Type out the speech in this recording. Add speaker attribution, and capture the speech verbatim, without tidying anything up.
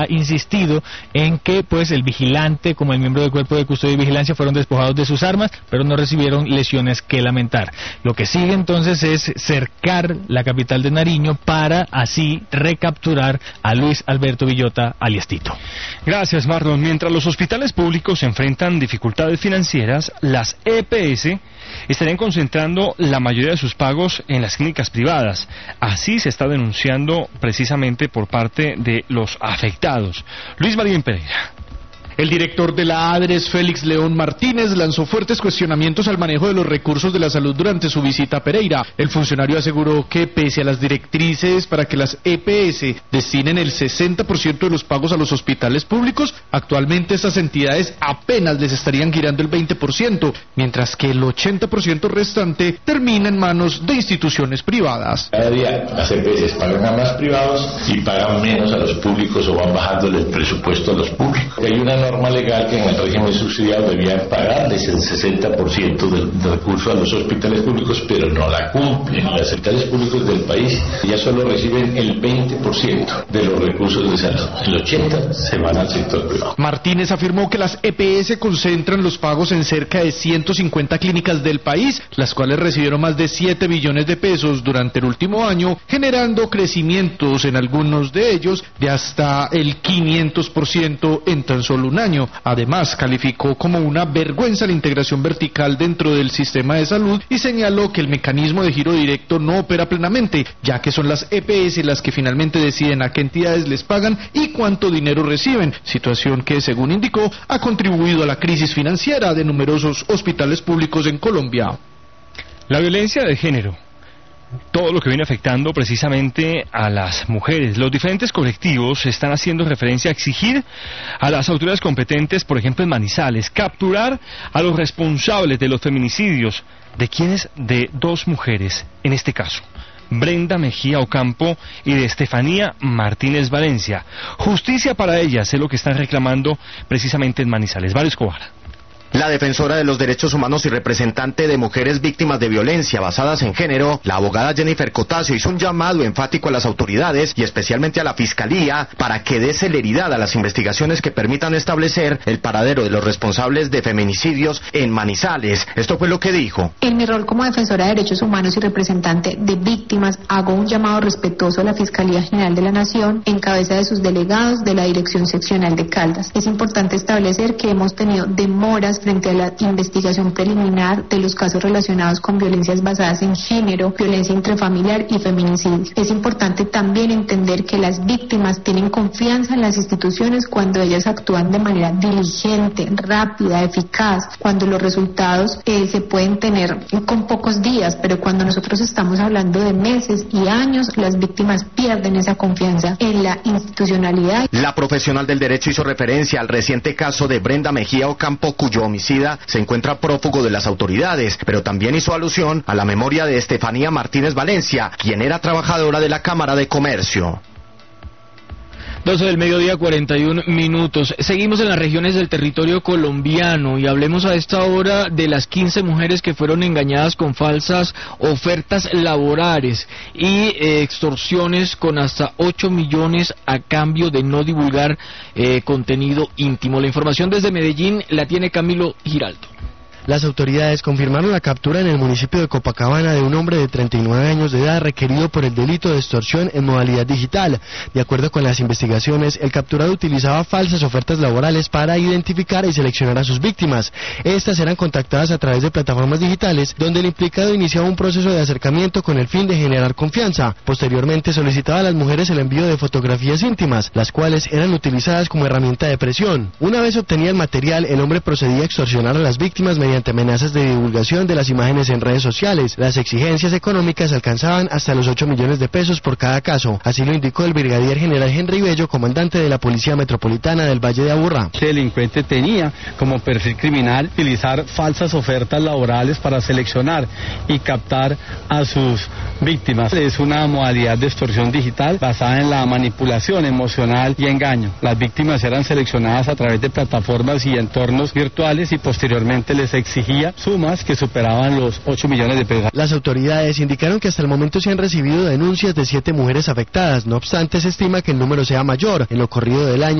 Speaker 1: ha insistido en que pues el vigilante como el miembro del cuerpo de custodia y vigilancia fueron despojados de sus armas, pero no recibieron lesiones que lamentar. Lo que sigue entonces es cercar la capital de Nariño para así recapturar a Luis Alberto Villota alias Tito.
Speaker 2: Gracias, Marlon. Mientras los hospitales públicos enfrentan dificultades financieras, las E P S estarían concentrando la mayoría de sus pagos en las clínicas privadas. Así se está denunciando precisamente por parte de los afectados. Luis Marín Pereira.
Speaker 3: El director de la ADRES, Félix León Martínez, lanzó fuertes cuestionamientos al manejo de los recursos de la salud durante su visita a Pereira. El funcionario aseguró que pese a las directrices para que las E P S destinen el sesenta por ciento de los pagos a los hospitales públicos, actualmente estas entidades apenas les estarían girando el veinte por ciento, mientras que el ochenta por ciento restante termina en manos de instituciones privadas.
Speaker 4: Cada día las E P S pagan a más privados y pagan menos a los públicos o van bajándole el presupuesto a los públicos. Hay una norma legal que en el régimen subsidiado debían pagarles el sesenta por ciento del, del recurso a los hospitales públicos, pero no la cumplen. Los hospitales públicos del país ya solo reciben el veinte por ciento de los recursos de salud. El ochenta por ciento se van al sector privado.
Speaker 3: Martínez afirmó que las E P S concentran los pagos en cerca de ciento cincuenta clínicas del país, las cuales recibieron más de siete billones de pesos durante el último año, generando crecimientos en algunos de ellos de hasta el quinientos por ciento en tan solo un año. Además, calificó como una vergüenza la integración vertical dentro del sistema de salud y señaló que el mecanismo de giro directo no opera plenamente, ya que son las E P S las que finalmente deciden a qué entidades les pagan y cuánto dinero reciben, situación que, según indicó, ha contribuido a la crisis financiera de numerosos hospitales públicos en Colombia.
Speaker 2: La violencia de género, todo lo que viene afectando precisamente a las mujeres. Los diferentes colectivos están haciendo referencia a exigir a las autoridades competentes, por ejemplo en Manizales, capturar a los responsables de los feminicidios. ¿De quiénes? De dos mujeres, en este caso, Brenda Mejía Ocampo y de Estefanía Martínez Valencia. Justicia para ellas es lo que están reclamando precisamente en Manizales. Mario Escobar.
Speaker 5: La defensora de los derechos humanos y representante de mujeres víctimas de violencia basadas en género, la abogada Jennifer Cotacio, hizo un llamado enfático a las autoridades y especialmente a la Fiscalía para que dé celeridad a las investigaciones que permitan establecer el paradero de los responsables de feminicidios en Manizales. Esto fue lo que dijo.
Speaker 6: En mi rol como defensora de derechos humanos y representante de víctimas, hago un llamado respetuoso a la Fiscalía General de la Nación en cabeza de sus delegados de la Dirección Seccional de Caldas. Es importante establecer que hemos tenido demoras frente a la investigación preliminar de los casos relacionados con violencias basadas en género, violencia intrafamiliar y feminicidio. Es importante también entender que las víctimas tienen confianza en las instituciones cuando ellas actúan de manera diligente, rápida, eficaz, cuando los resultados eh, se pueden tener con pocos días, pero cuando nosotros estamos hablando de meses y años, las víctimas pierden esa confianza en la institucionalidad.
Speaker 5: La profesional del derecho hizo referencia al reciente caso de Brenda Mejía Ocampo, cuyo homicida se encuentra prófugo de las autoridades, pero también hizo alusión a la memoria de Estefanía Martínez Valencia, quien era trabajadora de la Cámara de Comercio.
Speaker 1: doce del mediodía, cuarenta y un minutos. Seguimos en las regiones del territorio colombiano y hablemos a esta hora de las quince mujeres que fueron engañadas con falsas ofertas laborales y eh, extorsiones con hasta ocho millones a cambio de no divulgar eh, contenido íntimo. La información desde Medellín la tiene Camilo Giraldo.
Speaker 7: Las autoridades confirmaron la captura en el municipio de Copacabana de un hombre de treinta y nueve años de edad requerido por el delito de extorsión en modalidad digital. De acuerdo con las investigaciones, el capturado utilizaba falsas ofertas laborales para identificar y seleccionar a sus víctimas. Estas eran contactadas a través de plataformas digitales, donde el implicado iniciaba un proceso de acercamiento con el fin de generar confianza. Posteriormente solicitaba a las mujeres el envío de fotografías íntimas, las cuales eran utilizadas como herramienta de presión. Una vez obtenía el material, el hombre procedía a extorsionar a las víctimas mediante mediante amenazas de divulgación de las imágenes en redes sociales. Las exigencias económicas alcanzaban hasta los ocho millones de pesos por cada caso. Así lo indicó el brigadier general Henry Bello, comandante de la Policía Metropolitana del Valle de Aburrá.
Speaker 8: El delincuente tenía como perfil criminal utilizar falsas ofertas laborales para seleccionar y captar a sus víctimas. Es una modalidad de extorsión digital basada en la manipulación emocional y engaño. Las víctimas eran seleccionadas a través de plataformas y entornos virtuales y posteriormente les exigía sumas que superaban los ocho millones de pesos.
Speaker 7: Las autoridades indicaron que hasta el momento se han recibido denuncias de siete mujeres afectadas. No obstante, se estima que el número sea mayor. En lo corrido del año